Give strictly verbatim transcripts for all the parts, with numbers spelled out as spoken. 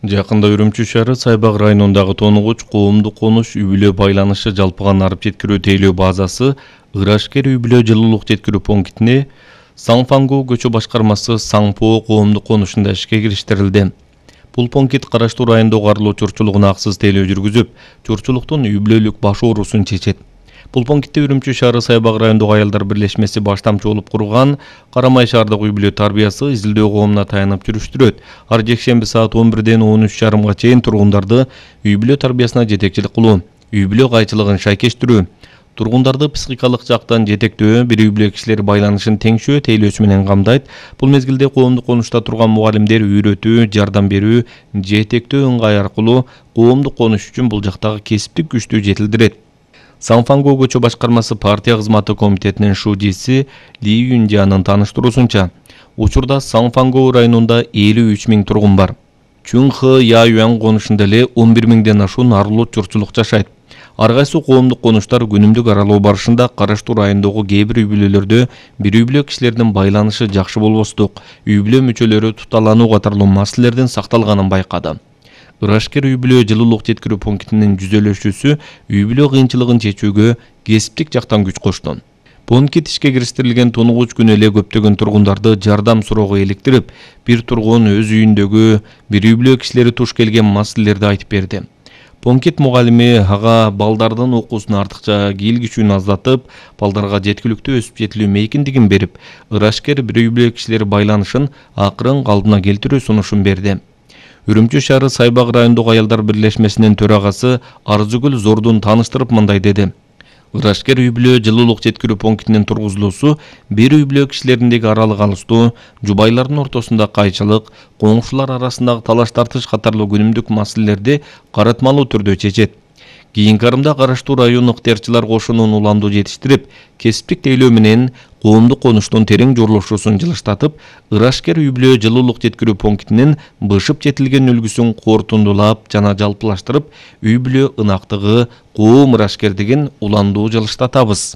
Жакында Үрүмчү шаары Сайбак районундагы тонугуч коомдук конуш үй-бүлө байланышы жалпыган арып жеткирүү тейлөө базасы Ырашкер үй-бүлө жылуулук жеткирүү пунктине Саңфангу көчө башкармасы Саңпоо коомдук конушунда ишке кириштирилди. Бул пункт караштуу райондогу арылуу чурчулугуна аксыз тейлөө жүргүзүп, чурчулуктун үй-бүлөлүк баш оорусун чечет. Бул пунктте Үрүмчү шаары Сайбак райондогу аялдар бирлешмеси баштамчы болуп курган Карамай шаардык үй-бүлө тарбиясы изилдөө коомуна таянып жүрүштүрөт. Ар жекшемби саат он бирден он үч жарымга чейин тургундарды үй-бүлө тарбиясына жетекчилик кылуу, үй-бүлө кайчылыгын шайкештирүү, тургундарды психикалык жактан жетектөө, бир үй-бүлө кишилер байланышын теңшөө тейлөөсү менен камдайт. Бул мезгилде коомдук конушта турган мугалимдер үйрөтүү, жардам берүү, жетектөө ыңгай аркылуу коомдук конуш үчүн бул жактагы кесиптик күчтү жетилдирет. Саңфангу көчө башкармасы партия кызматы комитетинин шудиси Ли Юнжанын тааныштыруусунча, учурда Саңфангу районунда элүү үч миң тургун бар. Чүнхэ Яюан конушунда эле он бир миңден ашуун арылуу чурчулук жашайт. Ар кайсы коомдук конуштар күнүмдүк аралоо барышында караштуу райондогу кээ бир үй-бүлөлөрдө бир үй-бүлө кишилердин байланышы жакшы болбостук, үй-бүлө мүчөлөрү туталануу катарлуу маселелердин сакталганын байкады. Ырашкер үй-бүлө жылуулук жеткирүү пунктинин жүзөлөшүүсү үй-бүлө кыйынчылыгын чечүүгө кесиптик жактан күч кошту. Пункт ишке кириштирилген тунугуч күнү эле көптөгөн тургундарды жардам суроого иликтирип, бир тургун өз үйүндөгү бир үй-бүлө кишилери туш келген маселелерди айтып берди. Пункт мугалими ага балдардын окуусуна артыкча кийлигишүүнү аздатып, балдарга жеткиликтүү өсүп жетилүү мейкиндигин берип, Ырашкер бир үй-бүлө кишилери байланышын акырын калыбына келтирүү сунушун берди. Үрүмчү шаары Сайбак райондогу аялдар бирлешмесинин төрагасы Арзыгүл Зордун тааныштырып мындай деди. Ырашкер үй-бүлө жылуулук жеткирүү пунктинин тургузулуусу бир үй-бүлө кишилериндеги аралык алыстоо, жубайлардын ортосунда кайчылык, коңшулар арасындагы талаш тартыш катарлуу күнүмдүк маселелерди каратмалуу түрдө чечет. Кийинки арымда караштуу район ыктыярчылар кошунун уланду жетиштирип, кесиптик тейлөө менен коомдук конуштун терең жорулушуусун жылыштатып, Ырашкер үй-бүлө жылуулук жеткирүү пунктинин бышып жетилген үлгүсүн кортундулап жана жалпылаштырып, үй-бүлө ынактыгы коом Ырашкердигин уландуу жылыштатабыз.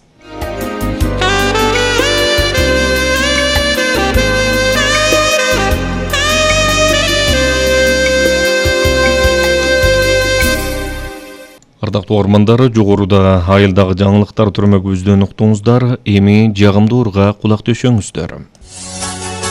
Ардактуу угармандар, жогоруда айылдагы жаңылыктар түрмөгүбүздөн уктуңуздар, эми жагымдуу урга кулак төшөңүздөр.